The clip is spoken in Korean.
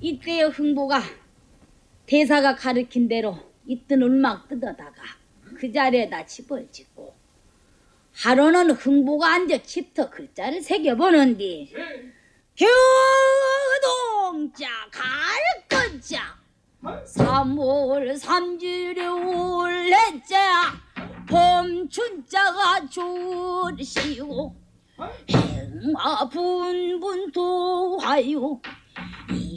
이때의 흥보가 대사가 가르친 대로 이뜬 울막 뜯어다가 그 자리에다 집을 짓고 하루는 흥보가 앉아 집터 글자를 새겨보는디 효동자 갈것자 3월 3일에 올해자 봄춘자가 줄시오 행마 분분 도하요